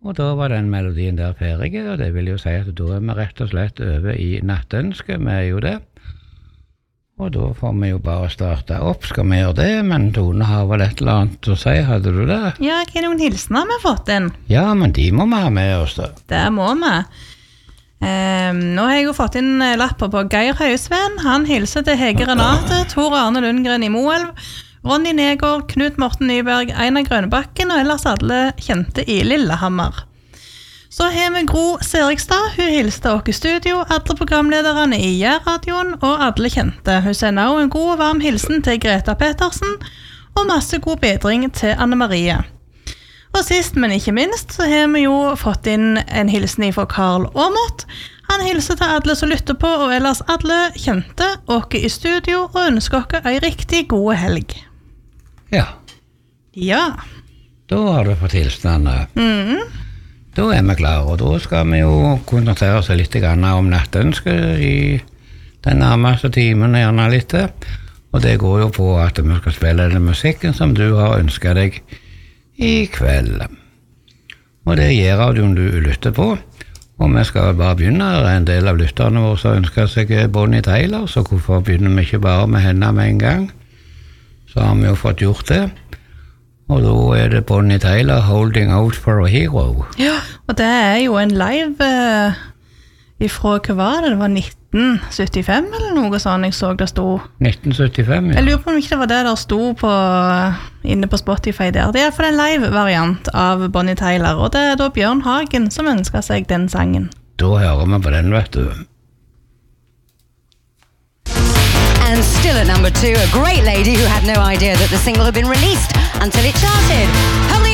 Og da var den melodien der ferdig, og det vil jo si at da vi rett og slett over I nattønske, vi jo det. Og da får vi jo bare starte opp, skal vi gjøre det, men Tone har vel et eller annet å si, hadde du det? Ja, hva noen hilsener vi har fått inn? Ja, men de må vi ha med oss da. Det må vi. Nå har jeg jo fått inn lapper på Geir Høyesven. Han hilser til Hege Renate, Tor Arne Lundgren I Moelv, Ronny Negård, Knut Morten Nyberg, Einar Grønnebakken og ellers alle kjente I Lillehammer. Så har vi Gro Serikstad, hun hilste oss I studio, alle programlederne I Jærradioen og alle kjente. Hun sender også en god og varm hilsen til Greta Petersen og masse god bedring til Anne Marie. Og sist, men ikke minst, så har vi jo fått inn en hilsen fra Karl Åmot. Han hilser til alle som lytter på, og ellers alle kjente oss I studio, og ønsker dere en riktig god helg. Ja. Ja. Da har du fått hilsene. Da vi klare, og da skal vi jo konsentrere oss litt om nattønsker I den nærmeste timen, gjerne litt. Og det går jo på at vi skal spille den musikken som du har ønsket deg I kveld. Og det gjør radioen du lytter på. Og vi skal bare begynne. Det en del av lytterne våre som ønsker seg Bonnie Tyler, så hvorfor begynner vi ikke bare med henne med en gang? Så har vi jo fått gjort det. Og da det Bonnie Tyler, Holding Out for a Hero. Ja, og det jo en live ifra, hva var det? Det var 1975 eller noe sånn jeg så det sto. 1975, ja. Jeg lurer på om ikke det var det der sto på, inne på Spotify der. Det I hvert fall en live-variant av Bonnie Tyler, og det da Bjørn Hagen som ønsker seg den sangen. Da hører vi på den, vet du. And still at number 2, a great lady who had no idea that the single had been released until it charted.